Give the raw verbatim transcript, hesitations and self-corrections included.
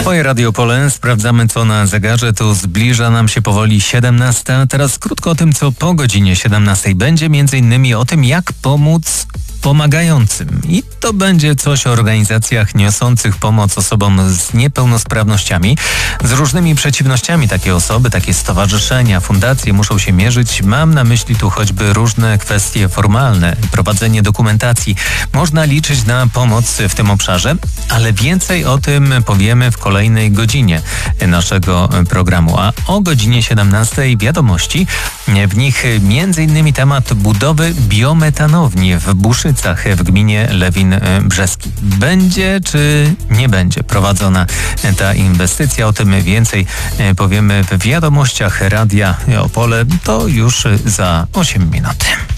Twoje Radio Opole, sprawdzamy co na zegarze, tu zbliża nam się powoli siedemnasta. Teraz krótko o tym, co po godzinie siedemnastej będzie, między innymi o tym, jak pomóc pomagającym. I to będzie coś o organizacjach niosących pomoc osobom z niepełnosprawnościami. Z różnymi przeciwnościami takie osoby, takie stowarzyszenia, fundacje muszą się mierzyć. Mam na myśli tu choćby różne kwestie formalne, prowadzenie dokumentacji. Można liczyć na pomoc w tym obszarze, ale więcej o tym powiemy w kolejnej godzinie naszego programu. A o godzinie siedemnastej wiadomości, w nich między innymi temat budowy biometanowni w Buszycach w gminie Lewin Brzeski. Będzie czy nie będzie prowadzona ta inwestycja? O tym więcej powiemy w wiadomościach Radia Opole. To już za osiem minut.